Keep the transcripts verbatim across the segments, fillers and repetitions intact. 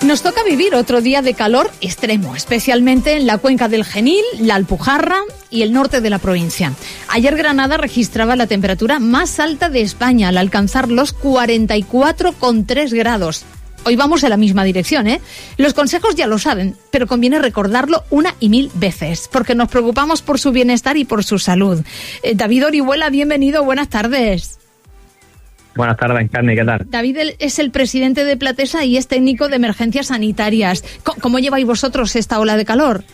Nos toca vivir otro día de calor extremo, especialmente en la cuenca del Genil, la Alpujarra y el norte de la provincia. Ayer Granada registraba la temperatura más alta de España al alcanzar los cuarenta y cuatro coma tres grados. Hoy vamos en la misma dirección, ¿eh? Los consejos ya lo saben, pero conviene recordarlo una y mil veces, porque nos preocupamos por su bienestar y por su salud. Eh, David Orihuela, bienvenido, buenas tardes. Buenas tardes, Encarni, ¿qué tal? David es el presidente de Platesa y es técnico de emergencias sanitarias. ¿Cómo lleváis vosotros esta ola de calor?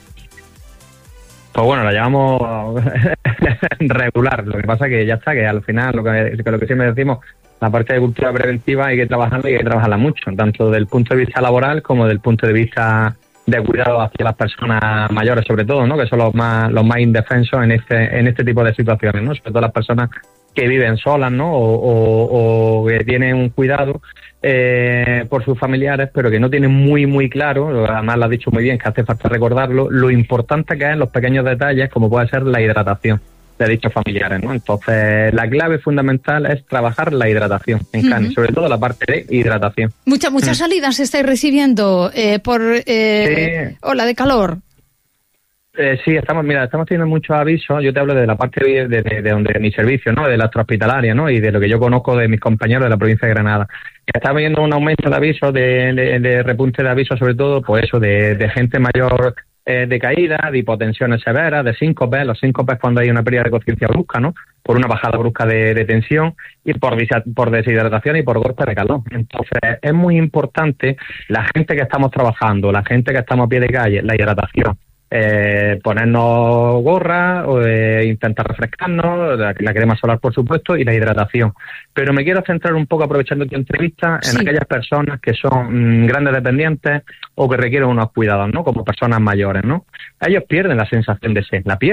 Pues bueno, la llevamos regular. Lo que pasa es que ya está, que al final, lo que, lo que siempre decimos, la parte de cultura preventiva hay que trabajarla y hay que trabajarla mucho, tanto desde el punto de vista laboral como desde el punto de vista de cuidado hacia las personas mayores, sobre todo, ¿no? Que son los más los más indefensos en este en este tipo de situaciones, ¿no? Sobre todo las personas que viven solas, ¿no? O, o, o que tienen un cuidado eh, por sus familiares, pero que no tienen muy, muy claro, además lo has dicho muy bien, que hace falta recordarlo, lo importante que es en los pequeños detalles, como puede ser la hidratación de dichos familiares, ¿no? Entonces, la clave fundamental es trabajar la hidratación en uh-huh. Cani, sobre todo la parte de hidratación. Muchas, muchas uh-huh. salidas estáis recibiendo eh, por eh, sí. ola de calor. Eh, sí, estamos, mira, estamos teniendo muchos avisos. Yo te hablo de la parte de, de, de, de donde mi servicio, ¿no? De la extrahospitalaria, ¿no? Y de lo que yo conozco de mis compañeros de la provincia de Granada. Estamos viendo un aumento de avisos, de, de, de repunte de avisos, sobre todo, pues eso, de, de gente mayor eh, de caída, de hipotensiones severas, de síncopes. Los síncopes cuando hay una pérdida de conciencia brusca, ¿no? Por una bajada brusca de, de tensión y por, por deshidratación y por golpe de calor. Entonces, es muy importante la gente que estamos trabajando, la gente que estamos a pie de calle, la hidratación. Eh, ponernos gorra, o, eh, intentar refrescarnos, la, la crema solar por supuesto y la hidratación. Pero me quiero centrar un poco, aprovechando tu entrevista, en sí. aquellas personas que son mmm, grandes dependientes o que requieren unos cuidados, ¿no? Como personas mayores, ¿no? Ellos pierden la sensación de sed, la pierden.